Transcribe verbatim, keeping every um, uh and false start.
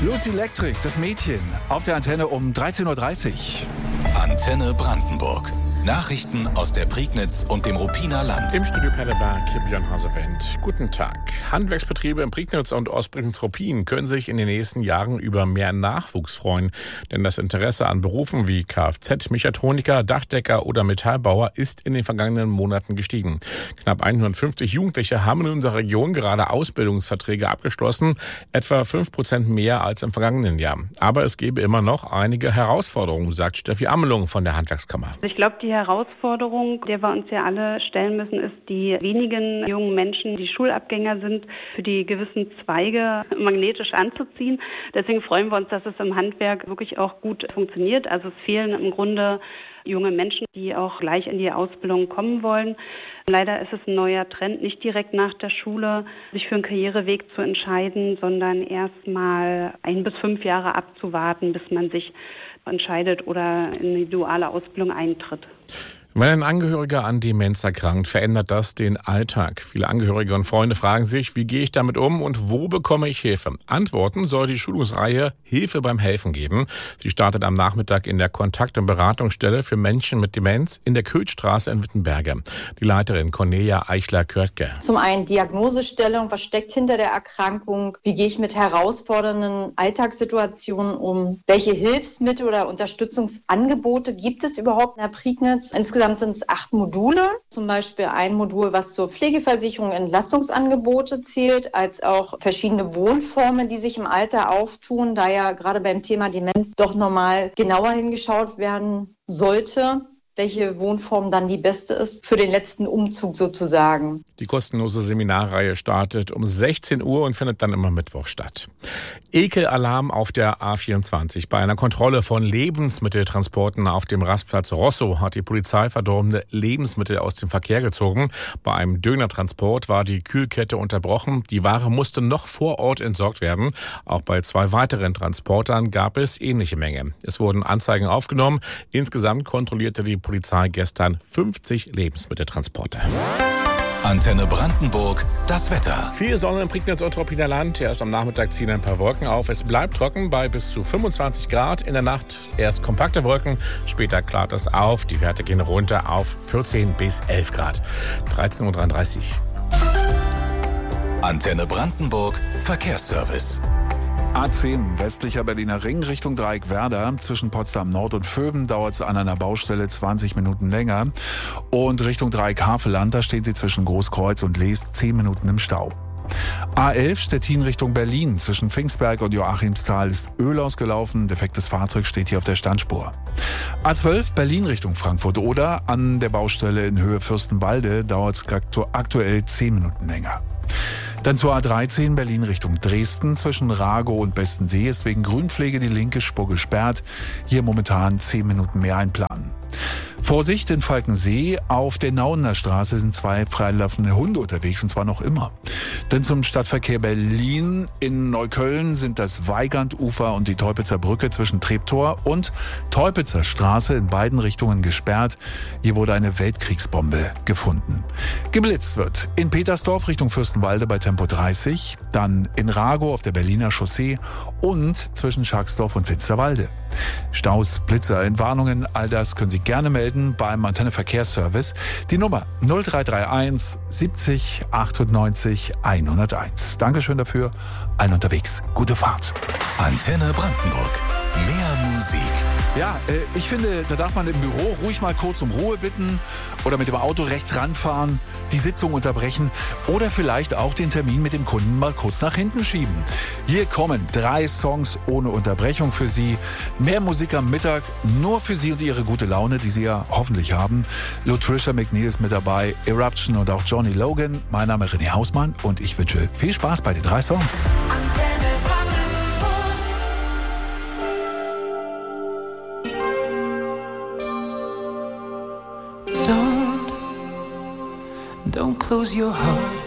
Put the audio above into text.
Lucy Electric, das Mädchen, auf der Antenne um dreizehn Uhr dreißig. Antenne Brandenburg. Nachrichten aus der Prignitz und dem Ruppiner Land. Im Studio Paderberg, hier Björn Hasewendt. Guten Tag. Handwerksbetriebe in Prignitz und Ostprignitz-Ruppin können sich in den nächsten Jahren über mehr Nachwuchs freuen. Denn das Interesse an Berufen wie Kfz, Mechatroniker, Dachdecker oder Metallbauer ist in den vergangenen Monaten gestiegen. Knapp hundertfünfzig Jugendliche haben in unserer Region gerade Ausbildungsverträge abgeschlossen, etwa fünf Prozent mehr als im vergangenen Jahr. Aber es gäbe immer noch einige Herausforderungen, sagt Steffi Amelung von der Handwerkskammer. Ich glaube, die Herausforderung, der wir uns ja alle stellen müssen, ist, die wenigen jungen Menschen, die Schulabgänger sind, für die gewissen Zweige magnetisch anzuziehen. Deswegen freuen wir uns, dass es im Handwerk wirklich auch gut funktioniert. Also es fehlen im Grunde junge Menschen, die auch gleich in die Ausbildung kommen wollen. Leider ist es ein neuer Trend, nicht direkt nach der Schule sich für einen Karriereweg zu entscheiden, sondern erst mal ein bis fünf Jahre abzuwarten, bis man sich entscheidet oder in die duale Ausbildung eintritt. Wenn ein Angehöriger an Demenz erkrankt, verändert das den Alltag. Viele Angehörige und Freunde fragen sich, wie gehe ich damit um und wo bekomme ich Hilfe? Antworten soll die Schulungsreihe Hilfe beim Helfen geben. Sie startet am Nachmittag in der Kontakt- und Beratungsstelle für Menschen mit Demenz in der Köhlstraße in Wittenberge. Die Leiterin Cornelia Eichler-Körtke. Zum einen Diagnosestellung, was steckt hinter der Erkrankung? Wie gehe ich mit herausfordernden Alltagssituationen um? Welche Hilfsmittel oder Unterstützungsangebote gibt es überhaupt in der Prignitz? Insgesamt sind es acht Module, zum Beispiel ein Modul, was zur Pflegeversicherung Entlastungsangebote zählt, als auch verschiedene Wohnformen, die sich im Alter auftun, da ja gerade beim Thema Demenz doch nochmal genauer hingeschaut werden sollte, welche Wohnform dann die beste ist für den letzten Umzug sozusagen. Die kostenlose Seminarreihe startet um sechzehn Uhr und findet dann immer Mittwoch statt. Ekelalarm auf der A vierundzwanzig. Bei einer Kontrolle von Lebensmitteltransporten auf dem Rastplatz Rosso hat die Polizei verdorbene Lebensmittel aus dem Verkehr gezogen. Bei einem Dönertransport war die Kühlkette unterbrochen. Die Ware musste noch vor Ort entsorgt werden. Auch bei zwei weiteren Transportern gab es ähnliche Menge. Es wurden Anzeigen aufgenommen. Insgesamt kontrollierte die Polizei gestern fünfzig Lebensmitteltransporte. Antenne Brandenburg, das Wetter. Viel Sonne im Prignitz und Ruppiner Land. Erst am Nachmittag ziehen ein paar Wolken auf. Es bleibt trocken bei bis zu fünfundzwanzig Grad. In der Nacht erst kompakte Wolken, später klart es auf. Die Werte gehen runter auf vierzehn bis elf Grad. dreizehn Uhr dreiunddreißig. Antenne Brandenburg, Verkehrsservice. A zehn, westlicher Berliner Ring Richtung Dreieck Werder. Zwischen Potsdam Nord und Vöben dauert es an einer Baustelle zwanzig Minuten länger. Und Richtung Dreieck Havelland, da stehen Sie zwischen Großkreuz und Leest zehn Minuten im Stau. A elf, Stettin Richtung Berlin. Zwischen Pfingstberg und Joachimsthal ist Öl ausgelaufen. Defektes Fahrzeug steht hier auf der Standspur. A zwölf, Berlin Richtung Frankfurt-Oder. An der Baustelle in Höhe Fürstenwalde dauert es aktuell zehn Minuten länger. Dann zur A dreizehn, Berlin Richtung Dresden. Zwischen Ragow und Bestensee ist wegen Grünpflege die linke Spur gesperrt. Hier momentan zehn Minuten mehr einplanen. Vorsicht in Falkensee, auf der Nauener Straße sind zwei freilaufende Hunde unterwegs, und zwar noch immer. Denn zum Stadtverkehr Berlin in Neukölln sind das Weigand-Ufer und die Teupitzer Brücke zwischen Treptower und Teupitzer Straße in beiden Richtungen gesperrt. Hier wurde eine Weltkriegsbombe gefunden. Geblitzt wird in Petersdorf Richtung Fürstenwalde bei Tempo dreißig, dann in Ragow auf der Berliner Chaussee und zwischen Schacksdorf und Finsterwalde. Staus, Blitzer, Entwarnungen, all das können Sie gerne melden beim Antenne Verkehrsservice. Die Nummer null drei drei eins siebzig achtundneunzig hunderteins. Dankeschön dafür. Allen unterwegs. Gute Fahrt. Antenne Brandenburg. Mehr Musik. Ja, äh, ich finde, da darf man im Büro ruhig mal kurz um Ruhe bitten oder mit dem Auto rechts ranfahren, die Sitzung unterbrechen oder vielleicht auch den Termin mit dem Kunden mal kurz nach hinten schieben. Hier kommen drei Songs ohne Unterbrechung für Sie. Mehr Musik am Mittag, nur für Sie und Ihre gute Laune, die Sie ja hoffentlich haben. Latricia McNeil ist mit dabei, Eruption und auch Johnny Logan. Mein Name ist René Hausmann und ich wünsche viel Spaß bei den drei Songs. Don't close your heart